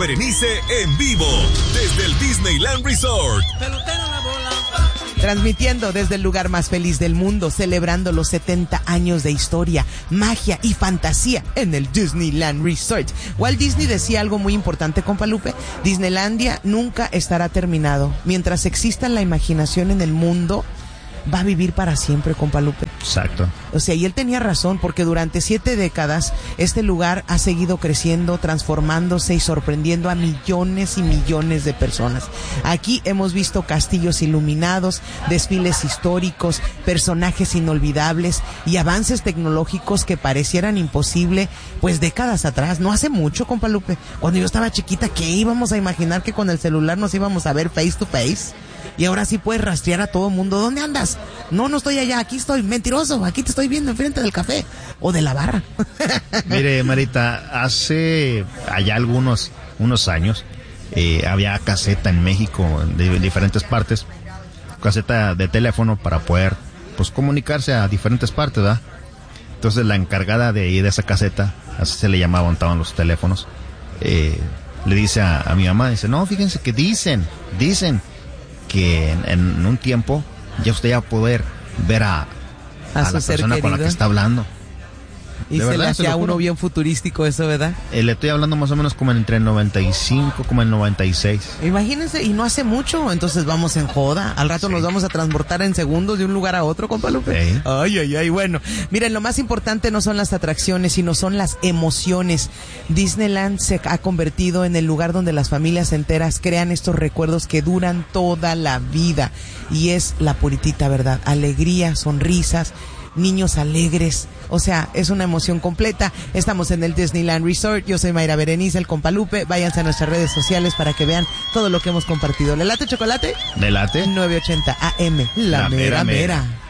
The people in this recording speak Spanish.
Berenice en vivo desde el Disneyland Resort. Transmitiendo desde el lugar más feliz del mundo, celebrando los 70 años de historia, magia y fantasía en el Disneyland Resort. Walt Disney decía algo muy importante, compa Lupe. Disneylandia nunca estará terminado. Mientras exista la imaginación en el mundo, va a vivir para siempre, compa Lupe. Exacto. O sea, y él tenía razón, porque durante 7 décadas este lugar ha seguido creciendo, transformándose y sorprendiendo a millones y millones de personas. Aquí hemos visto castillos iluminados, desfiles históricos, personajes inolvidables y avances tecnológicos que parecieran imposible, pues décadas atrás, no hace mucho, compa Lupe. Cuando yo estaba chiquita, ¿qué íbamos a imaginar que con el celular nos íbamos a ver face to face? Y ahora sí puedes rastrear a todo mundo. ¿Dónde andas? No estoy allá, aquí estoy, mentiroso, aquí te estoy viendo enfrente del café o de la barra. Mire, Marita, hace allá unos años había caseta en México de diferentes partes, caseta de teléfono para poder pues comunicarse a diferentes partes, ¿verdad? Entonces la encargada de esa caseta, así se le llamaban, estaban los teléfonos, le dice a mi mamá, dice, no, fíjense que dicen que en un tiempo ya usted va a poder ver a la persona con la que está hablando. Y se le hacía a uno bien futurístico eso, ¿verdad? Le estoy hablando más o menos como entre el 95, como el 96. Imagínense, y no hace mucho, entonces vamos en joda. Al rato nos vamos a transportar en segundos de un lugar a otro, compa Lupe. Ay, bueno. Miren, lo más importante no son las atracciones, sino son las emociones. Disneyland se ha convertido en el lugar donde las familias enteras crean estos recuerdos que duran toda la vida. Y es la puritita verdad. Alegría, sonrisas, niños alegres. O sea, es una emoción completa. Estamos en el Disneyland Resort. Yo soy Mayra Berenice, el compa Lupe. Váyanse a nuestras redes sociales para que vean todo lo que hemos compartido. ¿Le late chocolate? ¿Le late? 980 AM, la mera mera.